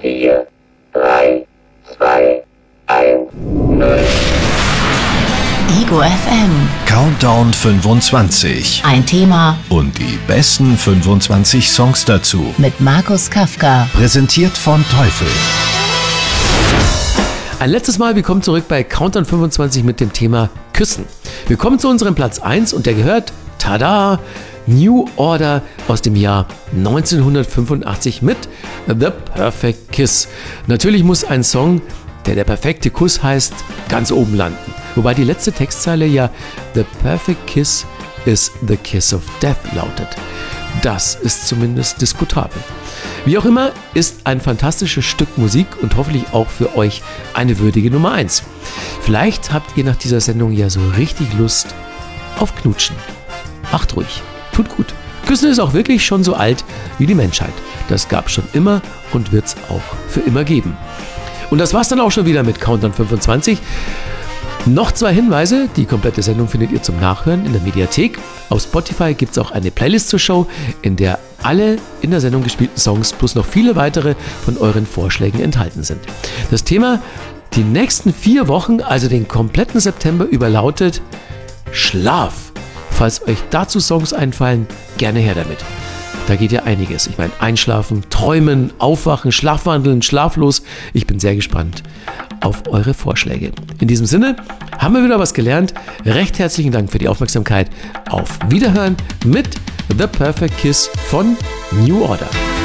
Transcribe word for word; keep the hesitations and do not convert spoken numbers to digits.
vier, drei, zwei, eins, null. Ego F M. Countdown fünfundzwanzig. Ein Thema Und die besten fünfundzwanzig Songs dazu. mit Markus Kafka. Präsentiert von Teufel. Ein letztes Mal, wir kommen zurück bei Countdown fünfundzwanzig mit dem Thema Küssen. Wir kommen zu unserem Platz eins und der gehört, tada, New Order aus dem Jahr neunzehnhundertfünfundachtzig mit The Perfect Kiss. Natürlich muss ein Song, der der perfekte Kuss heißt, ganz oben landen. Wobei die letzte Textzeile ja The Perfect Kiss is the Kiss of Death lautet. Das ist zumindest diskutabel. Wie auch immer, ist ein fantastisches Stück Musik und hoffentlich auch für euch eine würdige Nummer eins. Vielleicht habt ihr nach dieser Sendung ja so richtig Lust auf Knutschen. Macht ruhig, tut gut. Küssen ist auch wirklich schon so alt wie die Menschheit. Das gab's schon immer und wird's auch für immer geben. Und das war's dann auch schon wieder mit Countdown fünfundzwanzig. Noch zwei Hinweise, die komplette Sendung findet ihr zum Nachhören in der Mediathek. Auf Spotify gibt es auch eine Playlist zur Show, in der alle in der Sendung gespielten Songs plus noch viele weitere von euren Vorschlägen enthalten sind. Das Thema die nächsten vier Wochen, also den kompletten September über, lautet Schlaf. Falls euch dazu Songs einfallen, gerne her damit. Da geht ja einiges. Ich meine, einschlafen, träumen, aufwachen, schlafwandeln, schlaflos. Ich bin sehr gespannt auf eure Vorschläge. In diesem Sinne haben wir wieder was gelernt. Recht herzlichen Dank für die Aufmerksamkeit. Auf Wiederhören mit The Perfect Kiss von New Order.